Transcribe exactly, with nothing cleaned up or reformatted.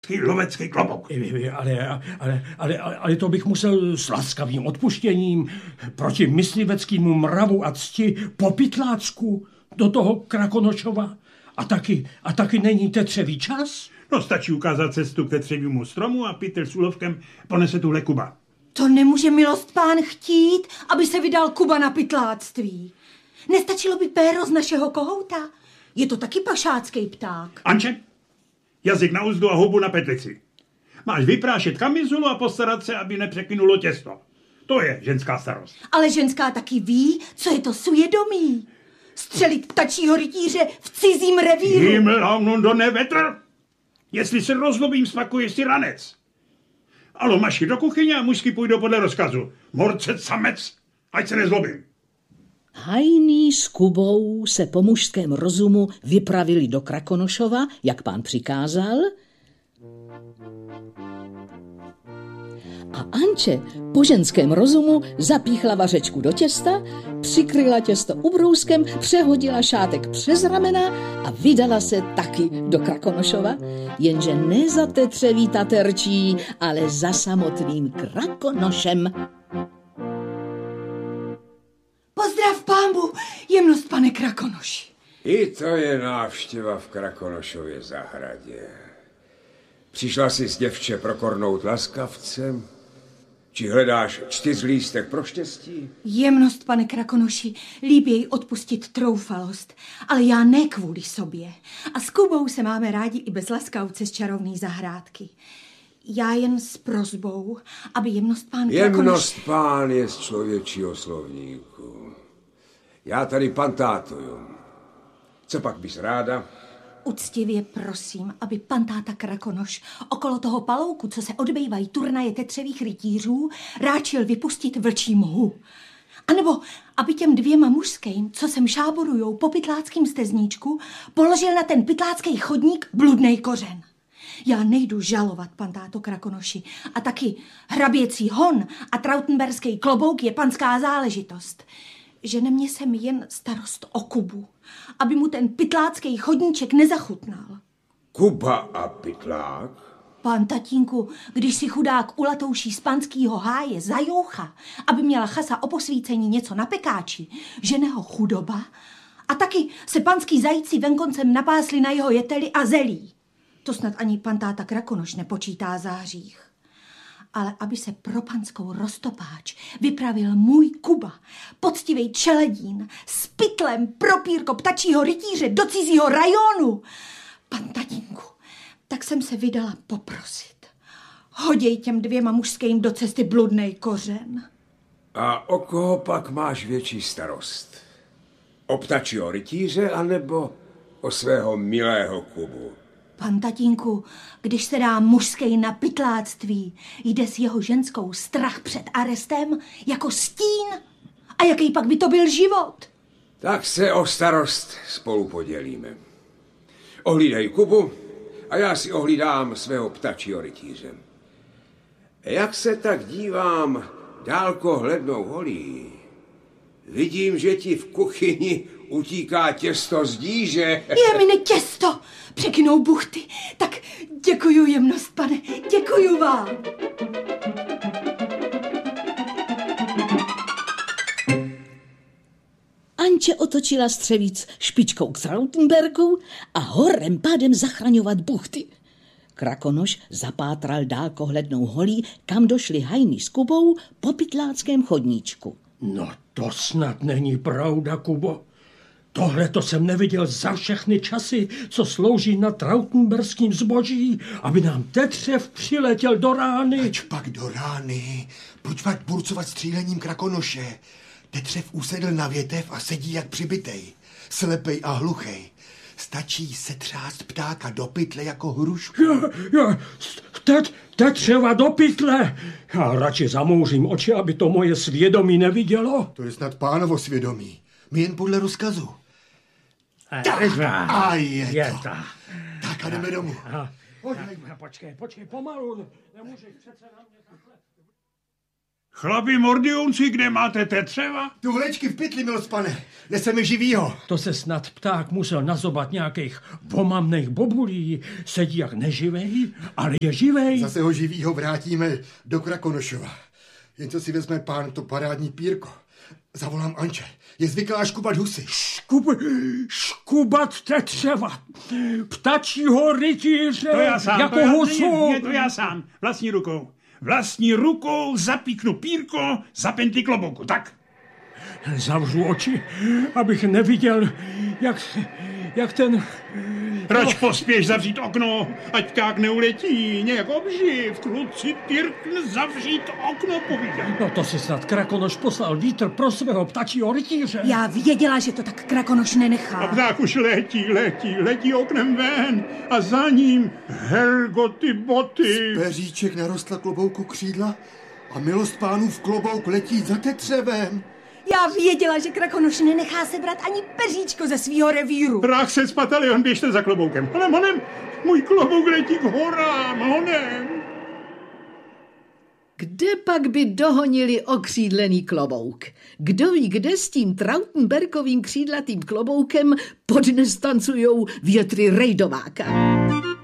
lovecký klobouk. Ale, ale, ale, ale to bych musel s laskavým odpuštěním proti mysliveckému mravu a cti po Pytlácku do toho Krakonošova. A taky, a taky není tetřevý čas? No stačí ukázat cestu k tetřevému stromu a Pytel s úlovkem ponese tuhle Kuba. To nemůže milost pán chtít, aby se vydal Kuba na pytláctví. Nestačilo by péro z našeho kohouta? Je to taky pašácký pták. Anče, jazyk na uzdu a hubu na petlici. Máš vyprášet kamizulu a postarat se, aby nepřeklinulo těsto. To je ženská starost. Ale ženská taky ví, co je to svědomí. Střelit ptačího rytíře v cizím revíru. Himmel do nevetr. Jestli se rozlobím, spakuješ si ranec. Alo, maši do kuchyně a mužsky půjdou podle rozkazu. Morcet samec, ať se nezlobím. Hajný s Kubou se po mužském rozumu vypravili do Krakonošova, jak pán přikázal. A Anče po ženském rozumu zapíchla vařečku do těsta, přikryla těsto ubrouskem, přehodila šátek přes ramena a vydala se taky do Krakonošova, jenže ne za tetřeví taterčí, ale za samotným Krakonošem. Pozdrav pánbu, jemnost pane Krakonoši. I to je návštěva v Krakonošově zahradě. Přišla si s děvče prokornout laskavcem? Či hledáš čtyřlístek pro štěstí? Jemnost, pane Krakonoši, líb jej odpustit troufalost, ale já ne kvůli sobě. A s Kubou se máme rádi i bez laskavce z čarovný zahrádky. Já jen s prosbou, aby jemnost pán Krakonoš... Jemnost pán je z člověčího slovníku. Já tady pantátuju. Co pak bys ráda? Uctivě prosím, aby pan táta Krakonoš okolo toho palouku, co se odbývají turnaje tetřevých rytířů, ráčil vypustit vlčí mhu. A nebo aby těm dvěma mužským, co sem šáborujou po pytláckým stezníčku, položil na ten pytlácký chodník bludnej kořen. Já nejdu žalovat, pan táto Krakonoši, a taky hraběcí hon a trautenberský klobouk je panská záležitost. Žene mě sem jen starost o Kubu, aby mu ten pytlácký chodníček nezachutnal. Kuba a pytlák? Pán tatínku, když si chudák ulatouší z panskýho háje zajoucha, aby měla chasa o posvícení něco na pekáči, žene ho chudoba a taky se panský zajíci venkoncem napásli na jeho jeteli a zelí. To snad ani pan táta Krakonoš nepočítá zářích. Ale aby se pro panskou roztopáč vypravil můj Kuba, poctivej čeledín, s pytlem propírko ptačího rytíře do cizího rajonu. Pan tatínku, tak jsem se vydala poprosit. Hoděj těm dvěma mužským do cesty bludnej kořen. A o koho pak máš větší starost? O ptačího rytíře anebo o svého milého Kubu? Pan tatínku, když se dá mužský na pytláctví, jde s jeho ženskou strach před arestem jako stín. A jaký pak by to byl život? Tak se o starost spolu podělíme. Ohlídej Kubu a já si ohlídám svého ptačího rytíře. Jak se tak dívám dálko hlednou holí, vidím, že ti v kuchyni utíká těsto z díže. Je mi ne těsto, překynou buchty. Tak děkuju, jemnost, pane, děkuju vám. Anče otočila střevíc špičkou k Trautenbergu a horem pádem zachraňovat buchty. Krakonoš zapátral dálkohlednou holí, kam došli Hajný s Kubou po pytláckém chodníčku. No to snad není pravda, Kubo. Tohle to jsem neviděl za všechny časy, co slouží na trautenberským zboží, aby nám tetřev přiletěl do rány. Ač pak do rány, proč pak burcovat střílením Krakonoše? Tetřev usedl na větev a sedí jak přibitej, slepej a hluchej. Stačí se třást ptáka do pytle jako hrušku. Já, já, tet, tetřeva do pytle. Já radši zamouřím oči, aby to moje svědomí nevidělo. To je snad pánovo svědomí. My jen podle rozkazu. Tak, a je, je to. to. Tak a jdeme domů. Počkej, počkej, pomalu. Nemůžeš přece na mě takhle. Chlapi mordiunci, kde máte tetřeva? Tu vlečky v pytli, milospane. Neseme živýho. To se snad pták musel nazobat nějakých pomamných bobulí. Sedí jak neživej, ale je živej. Zase ho živýho vrátíme do Krakonošova. Jen co si vezme pán to parádní pírko. Zavolám Anče. Je zvyklá škubat husy. Škub, škubat tetřeva. Ptačího rytíře. To já sám, jako to já, husu. je, je to já sám. Vlastní rukou. Vlastní rukou zapíknu pírko za penty klobouku. Tak. Zavřu oči, abych neviděl, jak, jak ten... Proč pospěš zavřít okno, ať pták neuletí, nějak obživ, kluci tyrkn zavřít okno, povídám. No to si snad Krakonoš poslal vítr pro svého ptačího rytíře. Já věděla, že to tak Krakonoš nenechá. A pták už letí, letí, letí oknem ven a za ním Helgoty boty. Peříček narostla klobouku křídla a milost pánův klobouk letí za tetřevem. Já věděla, že Krakonoš nenechá sebrat ani peříčko ze svýho revíru. Prach se z patalion, běžte za kloboukem. Honem, honem, můj klobouk letí k horám, honem. Kde pak by dohonili okřídlený klobouk? Kdo ví, kde s tím Trautenbergovým křídlatým kloboukem podnes tancujou větry Rejdováka.